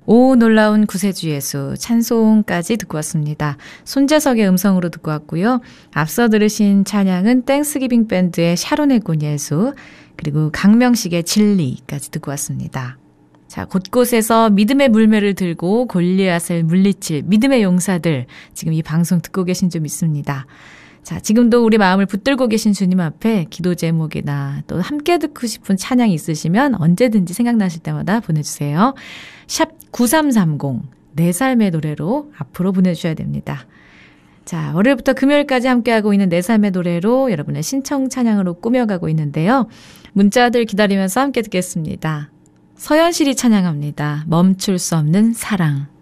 오 놀라운 구세주 예수 찬송까지 듣고 왔습니다. 손재석의 음성으로 듣고 왔고요. 앞서 들으신 찬양은 땡스기빙 밴드의 샤론의 꾼 예수 그리고 강명식의 진리까지 듣고 왔습니다. 자, 곳곳에서 믿음의 물매를 들고 골리앗을 물리칠 믿음의 용사들 지금 이 방송 듣고 계신 줄 믿습니다. 자, 지금도 우리 마음을 붙들고 계신 주님 앞에 기도 제목이나 또 함께 듣고 싶은 찬양이 있으시면 언제든지 생각나실 때마다 보내주세요. 샵 9330 내 삶의 노래로 앞으로 보내주셔야 됩니다. 자, 월요일부터 금요일까지 함께하고 있는 내 삶의 노래로 여러분의 신청 찬양으로 꾸며가고 있는데요. 문자들 기다리면서 함께 듣겠습니다. 서현실이 찬양합니다. 멈출 수 없는 사랑.